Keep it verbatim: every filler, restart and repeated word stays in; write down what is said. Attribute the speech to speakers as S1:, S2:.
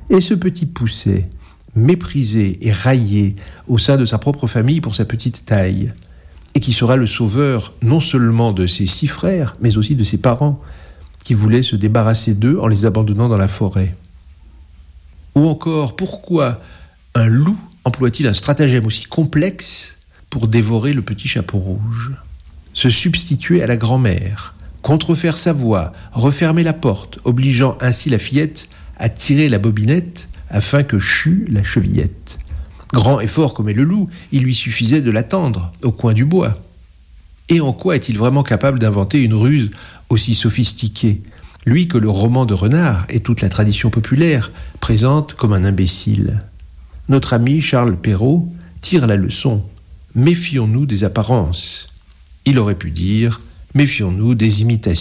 S1: Et ce petit Pousset, méprisé et raillé au sein de sa propre famille pour sa petite taille, et qui sera le sauveur non seulement de ses six frères, mais aussi de ses parents, qui voulaient se débarrasser d'eux en les abandonnant dans la forêt. Ou encore, pourquoi un loup emploie-t-il un stratagème aussi complexe pour dévorer le petit chapeau rouge ? Se substituer à la grand-mère, contrefaire sa voix, refermer la porte, obligeant ainsi la fillette à tirer la bobinette afin que chût la chevillette. Grand et fort comme est le loup, il lui suffisait de l'attendre au coin du bois. Et en quoi est-il vraiment capable d'inventer une ruse aussi sophistiquée, lui que le roman de Renard et toute la tradition populaire présente comme un imbécile ? Notre ami Charles Perrault tire la leçon. Méfions-nous des apparences. Il aurait pu dire « Méfions-nous des imitations ».